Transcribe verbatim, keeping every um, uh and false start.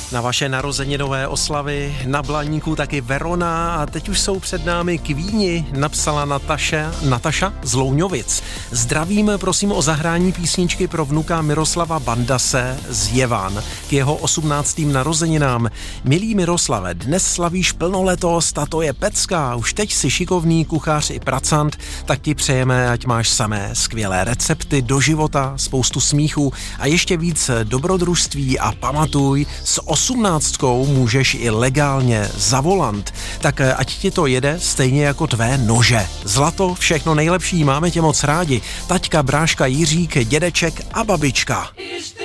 Na vaše narozeninové oslavy, na Blaníku taky Verona a teď už jsou před námi k víni, napsala Nataša, Nataša z Louňovic. Zdravím, prosím o zahrání písničky pro vnuka Miroslava Bandase z Jevan k jeho osmnáctým narozeninám. Milý Miroslave, dnes slavíš plnoletost a to je pecka. Už teď si šikovný kuchař i pracant, tak ti přejeme, ať máš samé skvělé recepty do života, spoustu smíchu a ještě víc dobrodružství a pamatuj, s osmnáctkou můžeš i legálně za volant, tak ať ti to jede stejně jako tvé nože. Zlato, všechno nejlepší, máme tě moc rádi. Taťka, bráška, Jiřík, dědeček a babička.